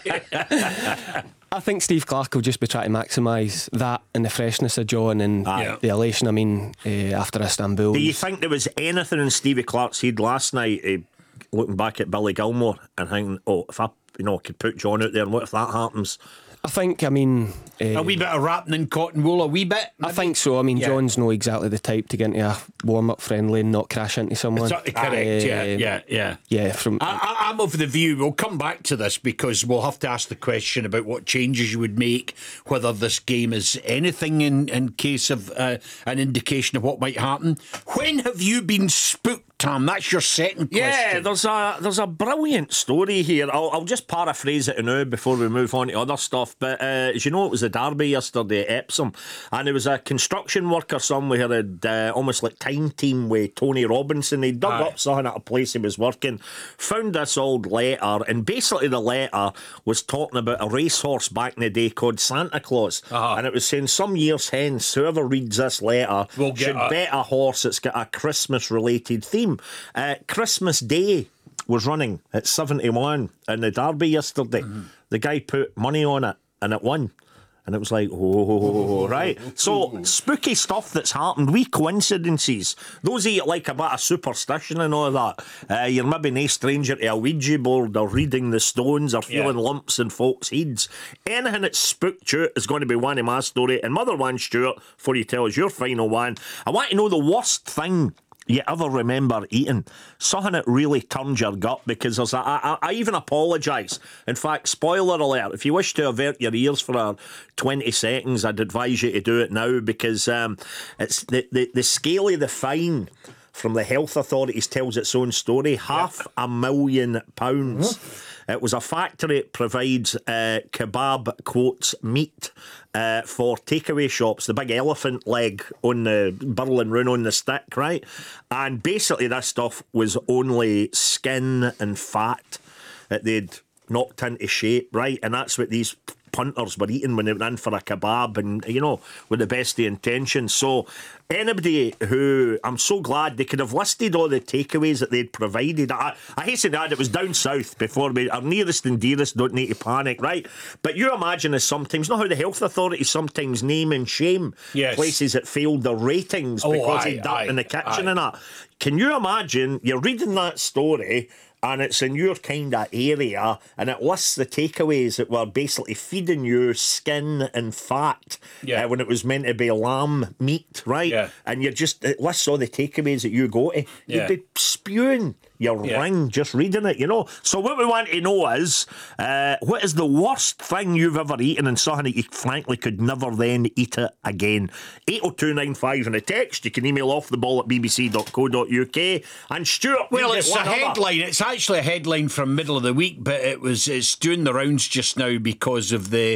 I think Steve Clarke will just be trying to maximise that and the freshness of John and the elation. I mean, after Istanbul. Do you think there was anything in Stevie Clarke's head last night, looking back at Billy Gilmore and thinking, if I could put John out there, and what if that happens? I think, a wee bit of wrapping in cotton wool, a wee bit. Maybe? I think so. I mean, John's not exactly the type to get into a warm-up friendly and not crash into someone. Correct, yeah. I'm of the view, we'll come back to this because we'll have to ask the question about what changes you would make, whether this game is anything in case of an indication of what might happen. When have you been spooked, Tom? That's your second question. Yeah, there's a brilliant story here. I'll just paraphrase it now before we move on to other stuff. But as you know, it was the derby yesterday at Epsom, and there was a construction worker somewhere had almost like time team with Tony Robinson. He dug up something at a place he was working, found this old letter, and basically the letter was talking about a racehorse back in the day called Santa Claus, and it was saying some years hence whoever reads this letter should bet a horse that's got a Christmas related theme. Christmas Day was running at 71 in the derby yesterday. The guy put money on it and it won. And it was like, right. So, spooky stuff that's happened, wee coincidences. Those eat like a bit of superstition and all that. You're maybe no stranger to a Ouija board or reading the stones or feeling lumps in folks' heads. Anything that's spooked you is going to be one of my story. And Mother One, Stuart, before you tell us your final one, I want to know the worst thing you ever remember eating, something that really turns your gut, because there's I even apologise. In fact, spoiler alert, if you wish to avert your ears for 20 seconds, I'd advise you to do it now, because it's the scale of the fine from the health authorities tells its own story. £500,000. It was a factory that provides kebab, quotes, meat for takeaway shops, the big elephant leg on the Burling Rune on the stick, right? And basically this stuff was only skin and fat that they'd knocked into shape, right? And that's what these punters were eating when they went in for a kebab, and with the best of intentions. So anybody who, I'm so glad they could have listed all the takeaways that they'd provided. I hasten to add, it was down south before our nearest and dearest don't need to panic, right? But you imagine as sometimes, how the health authorities sometimes name and shame places that failed their ratings because of dirt in the kitchen and that. Can you imagine you're reading that story and it's in your kind of area, and it lists the takeaways that were basically feeding you skin and fat when it was meant to be lamb meat, right? And it lists all the takeaways that you go to. You'd be spewing your ring just reading it, So what we want to know is, what is the worst thing you've ever eaten and something that you frankly could never then eat it again? 80295 in a text. You can email offtheball@bbc.co.uk. And Stuart, it's a headline. It's actually a headline from middle of the week, but it's doing the rounds just now because of the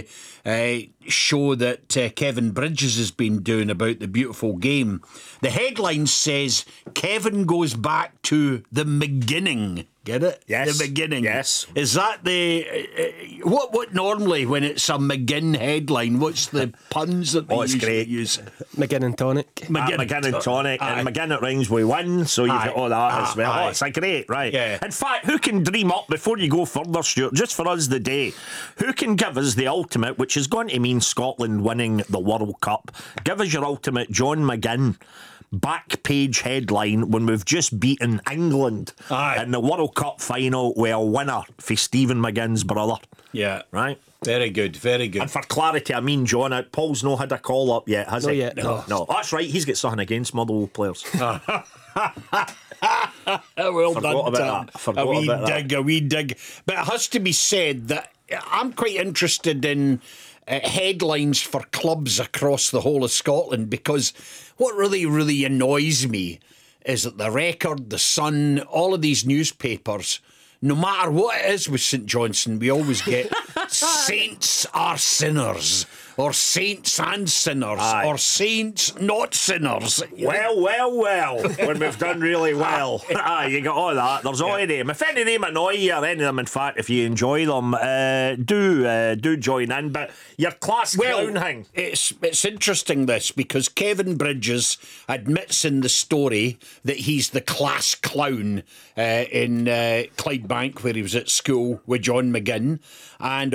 show that Kevin Bridges has been doing about the beautiful game. The headline says Kevin goes back to the beginning. Get it? Yes. The beginning. Yes. Is that the what normally when it's a McGinn headline? What's the puns that they usually use? McGinn and tonic. McGinn and tonic, and McGinn it rhymes with win, so you've got all that as well. It's a great, right? Yeah. In fact, who can dream up before you go further, Stuart? Just for us the day, who can give us the ultimate, which is going to mean Scotland winning the World Cup? Give us your ultimate John McGinn back page headline when we've just beaten England in the World Cup final with a winner for Stephen McGinn's brother. Yeah. Right? Very good, very good. And for clarity, I mean, John, Paul's not had a call up yet, has he? Yet. No. That's right, he's got something against Motherwell players. Well Forgot done, about that. A wee dig. But it has to be said that I'm quite interested in headlines for clubs across the whole of Scotland, because what really, really annoys me is that the Record, the Sun, all of these newspapers, no matter what it is with St Johnstone, we always get saints are sinners, or saints and sinners, or saints not sinners. Well, when we've done really well. You got all that. There's all of them. If any of them annoy you, or any of them, in fact, if you enjoy them, do join in. But your class clown thing. It's interesting, this, because Kevin Bridges admits in the story that he's the class clown in Clydebank, where he was at school with John McGinn. And